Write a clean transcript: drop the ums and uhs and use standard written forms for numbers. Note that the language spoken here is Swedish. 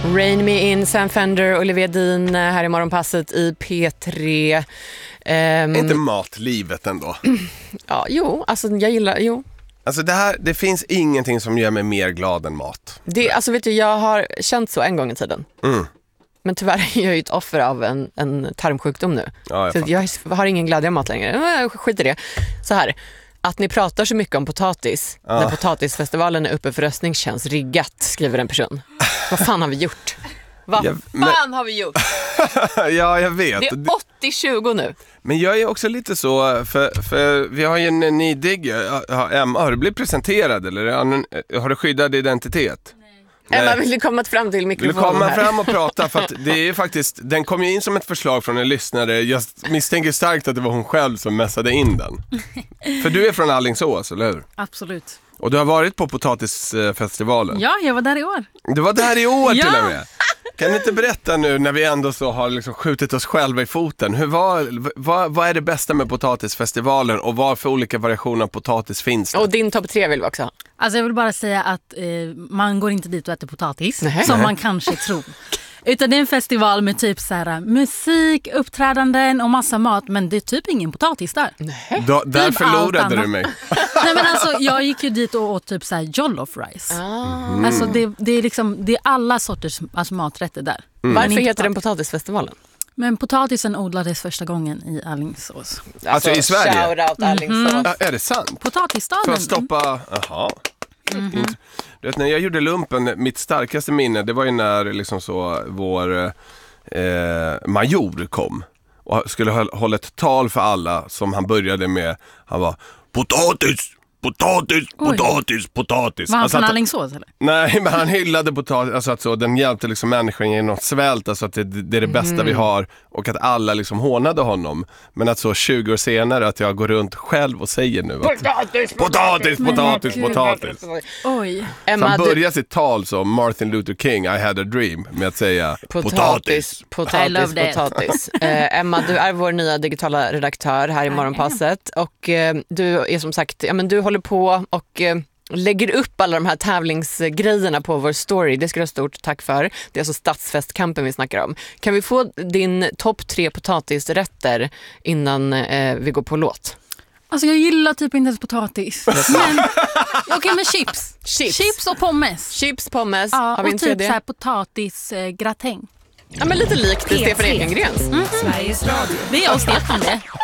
Rain Me In, Sam Fender, Olivia Dean här i Morgonpasset i P3. Inte matlivet ändå. Ja, alltså jag gillar, Alltså det finns ingenting som gör mig mer glad än mat. Alltså vet du, jag har känt så en gång i tiden. Men tyvärr är jag ju ett offer av en tarmsjukdom nu. Ja, så jag har ingen glädje av mat längre. Skit i det. Så här, att ni pratar så mycket om potatis när potatisfestivalen är uppe för röstning känns riggat, skriver en person. Vad fan har vi gjort? Har vi gjort? Ja, jag vet. Det är 80-20 nu. Men jag är också lite så, för vi har ju en ny digg. Emma, har du blivit presenterad eller har du skyddad identitet? Emma, vill du komma fram till mikrofonen? Vill du komma fram och prata? För att det är faktiskt, den kom ju in som ett förslag från en lyssnare. Jag misstänker starkt att det var hon själv som mässade in den. För du är från Alingsås, eller hur? Absolut. Och du har varit på potatisfestivalen? Ja, jag var där i år. Du var där i år till och med? Kan du inte berätta nu när vi ändå så har liksom skjutit oss själva i foten? Vad är det bästa med potatisfestivalen och vad för olika variationer av potatis finns det? Och din topp 3 vill vi också ha. Alltså jag vill bara säga att man går inte dit och äter potatis som man kanske tror. Utan det är en festival med typ så här musik, uppträdanden och massa mat, men det är typ ingen potatis där. Där typ förlorade du mig. Nej men alltså jag gick ju dit och åt typ så här jollof rice. Alltså det är liksom det är alla sorters maträtter där. Varför heter den potatisfestivalen? Men potatisen odlades första gången i Alingsås. Alltså i Sverige? Shoutout Alingsås. Är det sant? Potatisstaden. För att stoppa... Jaha. Du vet, när jag gjorde lumpen, mitt starkaste minne, det var ju när liksom så vår major kom och skulle hålla ett tal för alla som han började med. Han var potatis. Var han från Alingsås eller? Nej, men han hyllade potatis, alltså att så, den hjälpte liksom människan genom svält, alltså att det är det bästa vi har, och att alla liksom hånade honom. Men att så 20 år senare att jag går runt själv och säger nu att potatis. Oj. Emma, han börjar sitt tal som Martin Luther King, I had a dream, med att säga potatis. Emma, du är vår nya digitala redaktör här i Morgonpasset, och du är som sagt, du håller på och lägger upp alla de här tävlingsgrejerna på vår story. Det ska du ha stort tack för. Det är alltså stadsfestkampen vi snackar om. Kan vi få din topp 3 potatisrätter innan vi går på låt? Alltså jag gillar typ inte ens potatis. Men okej, men chips. Chips och pommes. Chips, pommes. Ja, har vi och typ så här potatisgratäng. Ja, men lite likt Stefan Ekengrens. Sveriges Radio. Det är jag och Stefan det.